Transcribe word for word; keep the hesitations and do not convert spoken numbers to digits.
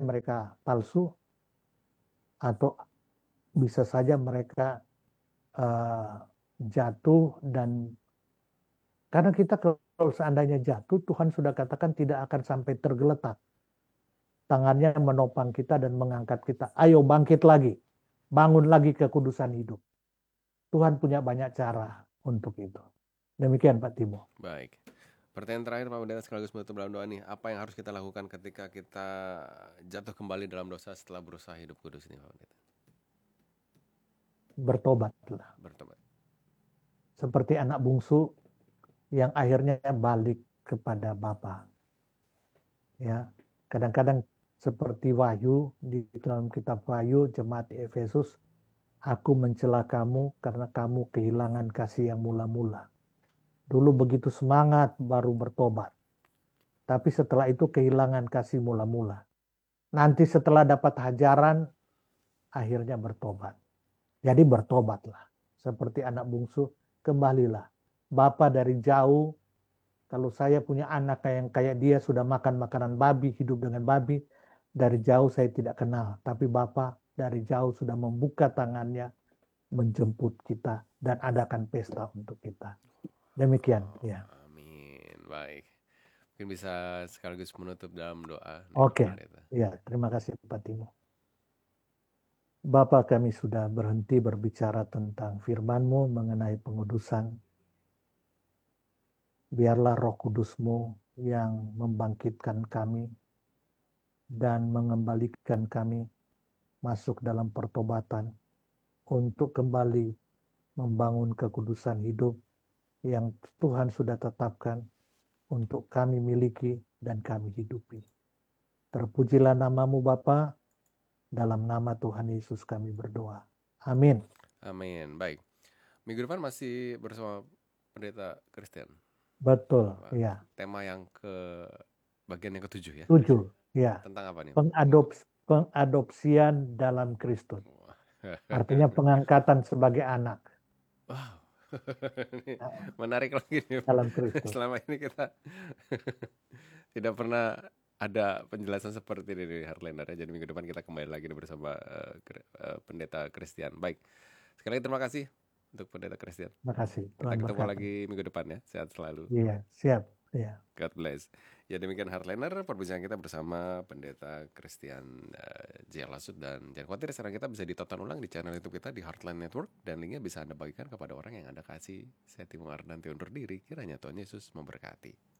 mereka palsu, atau bisa saja mereka uh, jatuh. Dan karena kita kalau seandainya jatuh, Tuhan sudah katakan tidak akan sampai tergeletak. Tangannya menopang kita dan mengangkat kita. Ayo bangkit lagi. Bangun lagi kekudusan hidup. Tuhan punya banyak cara untuk itu. Demikian Pak Timo. Baik. Pertanyaan terakhir Pak Pendeta sekaligus menutup dalam doa nih. Apa yang harus kita lakukan ketika kita jatuh kembali dalam dosa setelah berusaha hidup kudus ini Pak Pendeta? Bertobatlah. Bertobat. Seperti anak bungsu yang akhirnya balik kepada Bapa. Ya, kadang-kadang seperti Wahyu, di dalam kitab Wahyu jemaat Efesus, aku mencela kamu karena kamu kehilangan kasih yang mula-mula. Dulu begitu semangat baru bertobat. Tapi setelah itu kehilangan kasih mula-mula. Nanti setelah dapat hajaran, akhirnya bertobat. Jadi bertobatlah. Seperti anak bungsu, kembalilah. Bapa dari jauh, kalau saya punya anak yang kayak dia sudah makan makanan babi, hidup dengan babi, dari jauh saya tidak kenal. Tapi Bapa dari jauh sudah membuka tangannya, menjemput kita, dan adakan pesta untuk kita. Demikian. Oh, ya. Amin. Baik. Mungkin bisa sekaligus menutup dalam doa. Oke. Ya, terima kasih Pak Timo. Bapa, kami sudah berhenti berbicara tentang firman-Mu mengenai pengudusan. Biarlah Roh Kudus-Mu yang membangkitkan kami dan mengembalikan kami masuk dalam pertobatan untuk kembali membangun kekudusan hidup yang Tuhan sudah tetapkan untuk kami miliki dan kami hidupi. Terpujilah nama-Mu Bapa, dalam nama Tuhan Yesus kami berdoa. Amin. Amin. Baik. Minggu depan masih bersama Pendeta Christian. Betul, ya. Tema yang ke bagian yang ketujuh ya. Tujuh, ya. Tentang apa nih? Pengadops, pengadopsian dalam Kristus. Artinya pengangkatan sebagai anak. Wow. Menarik lagi nih. Dalam Kristus. Selama ini kita tidak pernah ada penjelasan seperti ini di Heartlander. Jadi minggu depan kita kembali lagi bersama uh, uh, Pendeta Christian. Baik. Sekali lagi terima kasih untuk Pendeta Christian. Terima kasih. Kita ketemu lagi minggu depan ya. Sehat selalu. Iya, siap. Iya. God bless. Ya demikian Heartlander, perbincangan kita bersama Pendeta Christian uh, J. Lasut. Dan jangan khawatir, sekarang kita bisa ditonton ulang di channel YouTube kita di Heartland Network. Dan linknya bisa Anda bagikan kepada orang yang Anda kasih. Saya Timo Ardanti undur diri. Kiranya Tuhan Yesus memberkati.